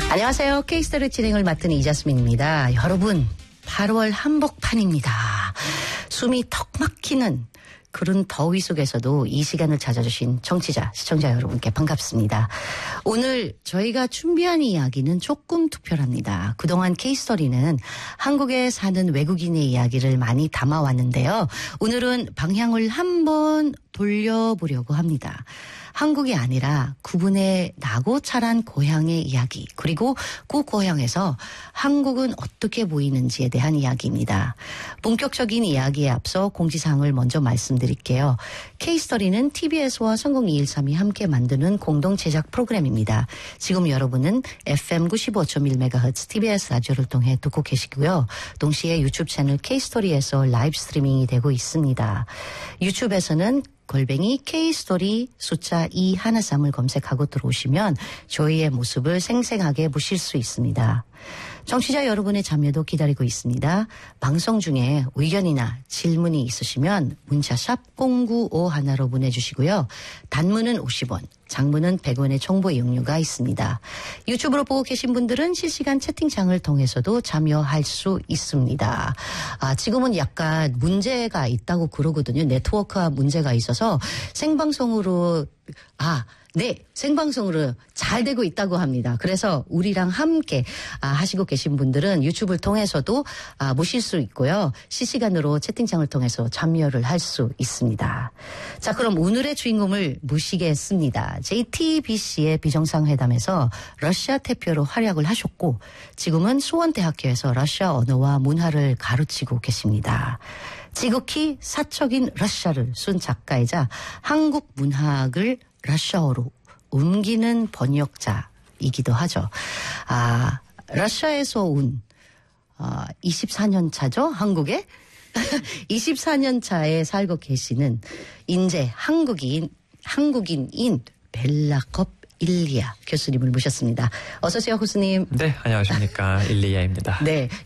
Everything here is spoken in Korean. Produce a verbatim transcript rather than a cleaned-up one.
안녕하세요. 케이스터리 진행을 맡은 이자스민입니다. 여러분, 팔월 한복판입니다. 숨이 턱 막히는 그런 더위 속에서도 이 시간을 찾아주신 청취자, 시청자 여러분께 반갑습니다. 오늘 저희가 준비한 이야기는 조금 특별합니다. 그동안 케이스터리는 한국에 사는 외국인의 이야기를 많이 담아왔는데요. 오늘은 방향을 한번 돌려보려고 합니다. 한국이 아니라 그분의 나고 자란 고향의 이야기, 그리고 그 고향에서 한국은 어떻게 보이는지에 대한 이야기입니다. 본격적인 이야기에 앞서 공지사항을 먼저 말씀드릴게요. K스토리는 티비에스와 성공이일삼이 함께 만드는 공동 제작 프로그램입니다. 지금 여러분은 에프엠 구십오 점 일 메가헤르츠 티비에스 라디오를 통해 듣고 계시고요. 동시에 유튜브 채널 K스토리에서 라이브 스트리밍이 되고 있습니다. 유튜브에서는 골뱅이 K스토리 숫자 이백십삼을 검색하고 들어오시면 저희의 모습을 생생하게 보실 수 있습니다. 청취자 여러분의 참여도 기다리고 있습니다. 방송 중에 의견이나 질문이 있으시면 문자샵 공구오일로 보내주시고요. 단문은 오십 원, 장문은 백 원의 정보 이용료가 있습니다. 유튜브로 보고 계신 분들은 실시간 채팅창을 통해서도 참여할 수 있습니다. 아, 지금은 약간 문제가 있다고 그러거든요. 네트워크와 문제가 있어서 생방송으로 아, 네, 생방송으로 잘 되고 있다고 합니다. 그래서 우리랑 함께 아, 하시고 계신 분들은 유튜브를 통해서도 아, 모실 수 있고요. 실시간으로 채팅창을 통해서 참여를 할 수 있습니다. 자, 그럼 오늘의 주인공을 모시겠습니다. 제이티비씨의 비정상회담에서 러시아 대표로 활약을 하셨고 지금은 수원대학교에서 러시아 언어와 문화를 가르치고 계십니다. 지극히 사적인 러시아를 쓴 작가이자 한국 문학을 러시아어로 옮기는 번역자이기도 하죠. 아, 러시아에서 온 어, 이십사 년 차죠, 한국에? 이십사 년 차에 살고 계시는 인재 한국인, 한국인인 벨라콥 일리아 교수님을 모셨습니다. 어서 오세요, 교수님. 네, 안녕하십니까. 일리아입니다. 네,